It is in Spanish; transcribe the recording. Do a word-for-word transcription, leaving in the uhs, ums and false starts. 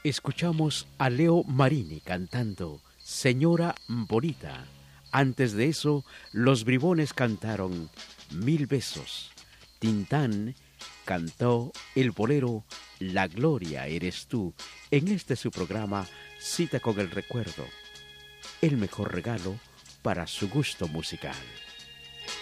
Escuchamos a Leo Marini cantando Señora Bonita. Antes de eso, los Bribones cantaron Mil Besos. Tintán cantó el bolero La Gloria Eres Tú en este su programa Cita con el Recuerdo, el mejor regalo para su gusto musical.